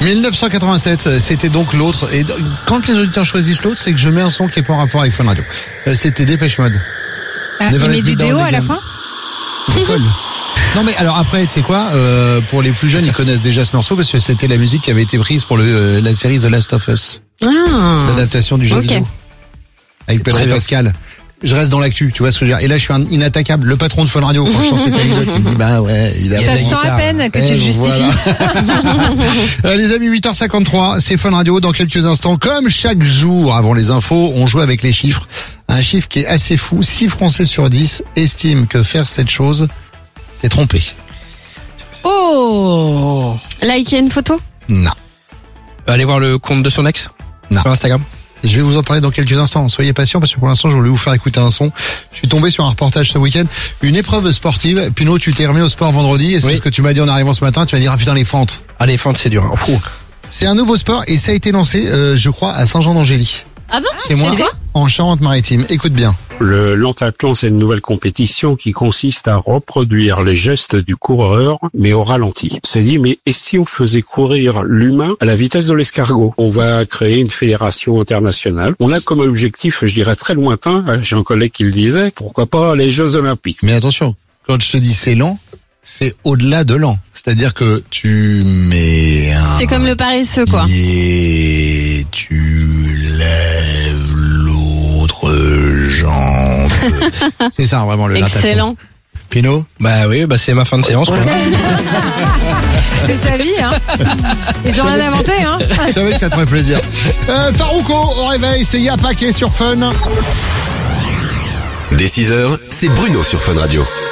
1987, c'était donc l'autre. Et quand les auditeurs choisissent l'autre, c'est que je mets un son qui est pas en rapport avec Fun Radio. C'était Dépêche Mode. Il met du déo à la fin. C'est cool. Non mais alors après, tu sais quoi, pour les plus jeunes, ils connaissent déjà ce morceau parce que c'était la musique qui avait été prise pour la série The Last of Us. L'adaptation du jeu vidéo. Avec Pedro Pascal. Je reste dans l'actu, tu vois ce que je veux dire. Et là, je suis un inattaquable. Le patron de Fun Radio, quand je chante cette anecdote, il me dit, bah ouais, évidemment. Ça se sent à peine que tu le justifies. Voilà. Les amis, 8h53, c'est Fun Radio. Dans quelques instants, comme chaque jour avant les infos, on joue avec les chiffres. Un chiffre qui est assez fou. 6 Français sur 10 estiment que faire cette chose, c'est tromper. Oh! Liker une photo? Non. Aller voir le compte de son ex? Non. Sur Instagram? Je vais vous en parler dans quelques instants. Soyez patients parce que pour l'instant, je voulais vous faire écouter un son. Je suis tombé sur un reportage ce week-end. Une épreuve sportive. Pino, tu t'es remis au sport vendredi et c'est ce que tu m'as dit en arrivant ce matin. Tu vas dire, ah putain, les fentes. Ah, les fentes, c'est dur. Hein. C'est un nouveau sport et ça a été lancé, je crois, à Saint-Jean-d'Angély. Ah bon? Chez moi, en Charente-Maritime. Écoute bien. Le pentathlon, c'est une nouvelle compétition qui consiste à reproduire les gestes du coureur, mais au ralenti. On s'est dit, mais et si on faisait courir l'humain à la vitesse de l'escargot? On va créer une fédération internationale. On a comme objectif, je dirais très lointain, j'ai un collègue qui le disait, pourquoi pas les Jeux Olympiques. Mais attention, quand je te dis c'est lent, c'est au-delà de lent. C'est-à-dire que tu mets C'est comme le paresseux, quoi. Et tu lèves l'autre jambe. C'est ça, vraiment, le Excellent. Pino? Bah oui, c'est ma fin de séance, quoi. C'est sa vie, hein. Ils ont rien inventé, hein. Je savais que ça te ferait plaisir. Farouko, au réveil, c'est Y'a Paquet sur Fun. Dès 6h, c'est Bruno sur Fun Radio.